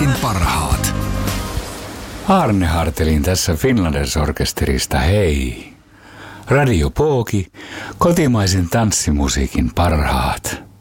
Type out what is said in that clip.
tanssimusiikin parhaat. Arne Hartelin tässä Finlanders-orkesterista, hei. Radio Pooki, kotimaisen tanssimusiikin parhaat.